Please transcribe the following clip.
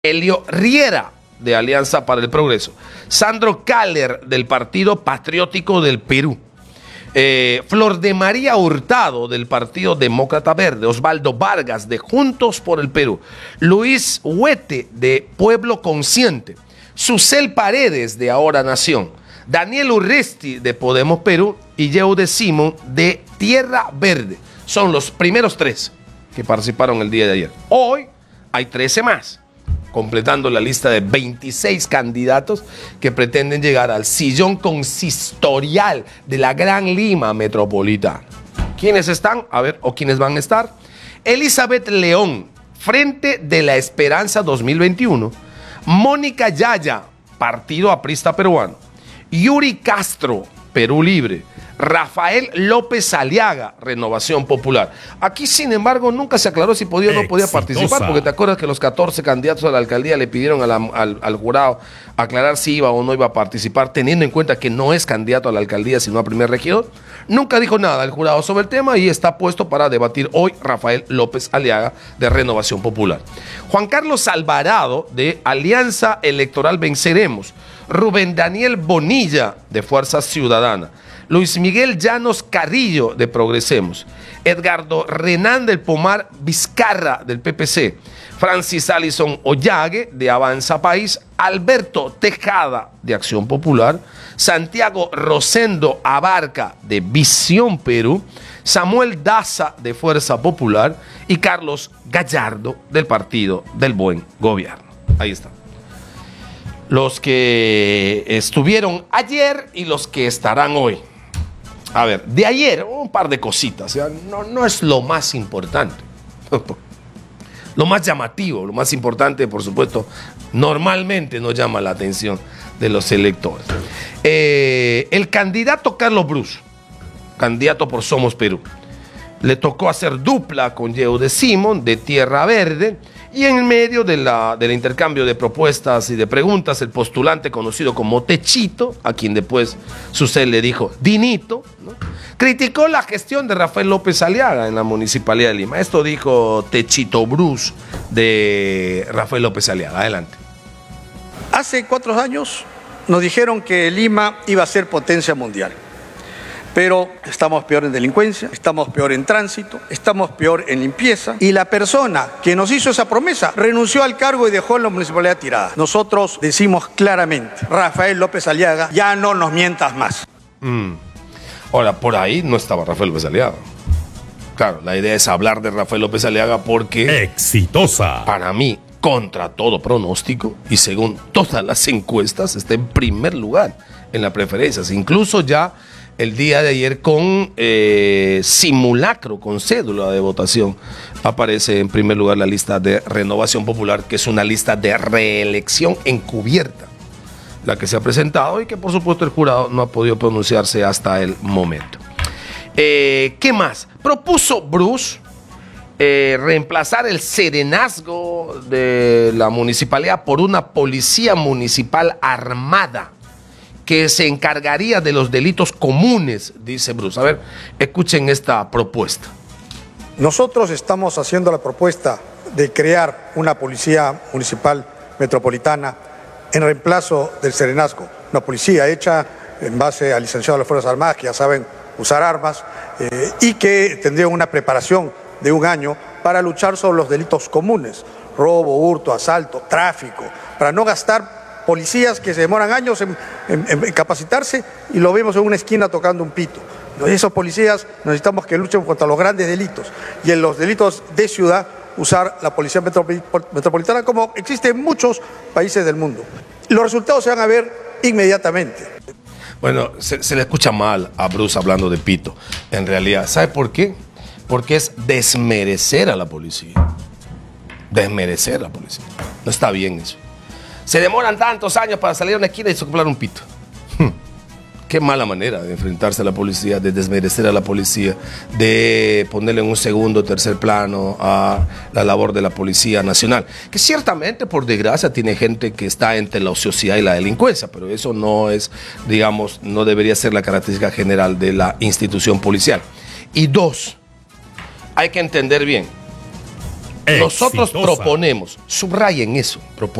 Elio Riera, de Alianza para el Progreso, Sandro Kaller, del Partido Patriótico del Perú, Flor de María Hurtado, del Partido Demócrata Verde, Osvaldo Vargas, de Juntos por el Perú, Luis Huete, de Pueblo Consciente, Susel Paredes, de Ahora Nación, Daniel Urresti, de Podemos Perú, y Yehude Simón, de Tierra Verde. Son los primeros 3 que participaron el día de ayer. Hoy hay 13 más, completando la lista de 26 candidatos que pretenden llegar al sillón consistorial de la Gran Lima Metropolitana. ¿Quiénes están? A ver, o quiénes van a estar. Elizabeth León, Frente de la Esperanza 2021. Mónica Yaya, Partido Aprista Peruano. Yuri Castro, Perú Libre. Rafael López Aliaga, Renovación Popular. Aquí, sin embargo, nunca se aclaró si podía o no podía participar, porque te acuerdas que los 14 candidatos a la alcaldía le pidieron al jurado aclarar si iba o no iba a participar, teniendo en cuenta que no es candidato a la alcaldía, sino a primer regidor. Nunca dijo nada el jurado sobre el tema y está puesto para debatir hoy Rafael López Aliaga, de Renovación Popular. Juan Carlos Alvarado, de Alianza Electoral Venceremos. Rubén Daniel Bonilla, de Fuerza Ciudadana. Luis Miguel Llanos Carrillo, de Progresemos. Edgardo Renán del Pomar Vizcarra, del PPC. Francis Alison Ollague, de Avanza País. Alberto Tejada, de Acción Popular. Santiago Rosendo Abarca, de Visión Perú. Samuel Daza, de Fuerza Popular. Y Carlos Gallardo, del Partido del Buen Gobierno. Ahí está. Los que estuvieron ayer y los que estarán hoy. A ver, de ayer, un par de cositas. No es lo más importante. Lo más llamativo, lo más importante, por supuesto, normalmente no llama la atención de los electores. El candidato Carlos Brus, candidato por Somos Perú, le tocó hacer dupla con Yehude Simón, de Tierra Verde. Y en medio del intercambio de propuestas y de preguntas, el postulante conocido como Techito, a quien después Susel le dijo Dinito, ¿no?, criticó la gestión de Rafael López Aliaga en la Municipalidad de Lima. Esto dijo Techito Brus de Rafael López Aliaga. Adelante. Hace 4 años nos dijeron que Lima iba a ser potencia mundial. Pero estamos peor en delincuencia, estamos peor en tránsito, estamos peor en limpieza. Y la persona que nos hizo esa promesa renunció al cargo y dejó la municipalidad tirada. Nosotros decimos claramente, Rafael López Aliaga, ya no nos mientas más. Ahora, por ahí no estaba Rafael López Aliaga. Claro, la idea es hablar de Rafael López Aliaga porque... exitosa. Para mí, contra todo pronóstico y según todas las encuestas, está en primer lugar en las preferencias. Incluso ya... el día de ayer con simulacro, con cédula de votación, aparece en primer lugar la lista de Renovación Popular, que es una lista de reelección encubierta, la que se ha presentado y que por supuesto el jurado no ha podido pronunciarse hasta el momento. ¿Qué más? Propuso Brus reemplazar el serenazgo de la municipalidad por una policía municipal armada, que se encargaría de los delitos comunes, dice Brus. A ver, escuchen esta propuesta. Nosotros estamos haciendo la propuesta de crear una policía municipal metropolitana en reemplazo del serenazgo. Una policía hecha en base al licenciado de las Fuerzas Armadas, que ya saben usar armas, y que tendría una preparación de 1 año para luchar sobre los delitos comunes: robo, hurto, asalto, tráfico, para no gastar policías que se demoran años en capacitarse y lo vemos en una esquina tocando un pito. Esos policías necesitamos que luchen contra los grandes delitos y en los delitos de ciudad usar la policía metropolitana, como existe en muchos países del mundo. Los resultados se van a ver inmediatamente. Bueno, se le escucha mal a Brus hablando de pito. En realidad, ¿sabe por qué? Porque es desmerecer a la policía. Desmerecer a la policía. No está bien eso. Se demoran tantos años para salir a una esquina y soplar un pito. Qué mala manera de enfrentarse a la policía, de desmerecer a la policía, de ponerle en un segundo o tercer plano a la labor de la Policía Nacional, que ciertamente, por desgracia, tiene gente que está entre la ociosidad y la delincuencia, pero eso no es, digamos, no debería ser la característica general de la institución policial. Y 2, hay que entender bien, Nosotros Exitosa. proponemos, subrayen eso,